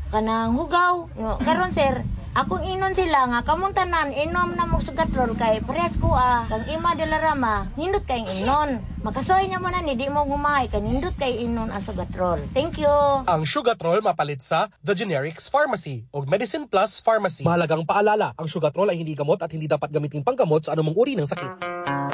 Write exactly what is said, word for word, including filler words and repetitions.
kanang hugaw. No, karon sir, akong inon sila nga kamong tanan inom na mo sugatrol kay parehas ko ah. Kang ima de la Rama, nindot kay inon. Makasoy niya mo na ni di mo gumay kay nindot kay inon ang sugatrol. Thank you. Ang Sugatrol mapalit sa The Generics Pharmacy o Medicine Plus Pharmacy. Mahalagang paalala, ang Sugatrol ay hindi gamot at hindi dapat gamitin panggamot sa anumang uri ng sakit.